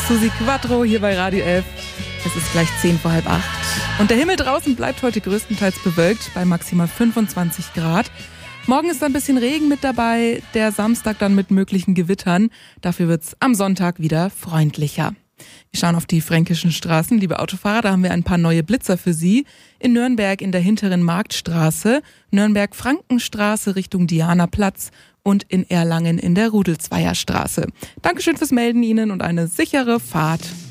Susi Quattro hier bei Radio F. Es ist gleich 7:10. Und der Himmel draußen bleibt heute größtenteils bewölkt bei maximal 25 Grad. Morgen ist ein bisschen Regen mit dabei, der Samstag dann mit möglichen Gewittern. Dafür wird's am Sonntag wieder freundlicher. Wir schauen auf die fränkischen Straßen, liebe Autofahrer, da haben wir ein paar neue Blitzer für Sie. In Nürnberg in der hinteren Marktstraße, Nürnberg-Frankenstraße Richtung Dianaplatz und in Erlangen in der Rudelsweier Straße. Dankeschön fürs Melden Ihnen und eine sichere Fahrt.